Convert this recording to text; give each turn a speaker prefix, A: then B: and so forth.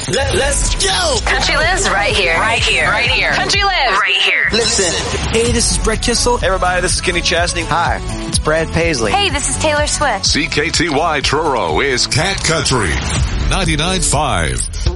A: Let's go.
B: Country lives right here. Right here. Right here. Country lives right here.
A: Listen. Hey, this is Brett Kissel.
C: Hey, everybody, this is Kenny Chesney.
D: Hi, it's Brad Paisley.
B: Hey, this is Taylor Swift.
E: CKTY Truro is Cat Country 99.5.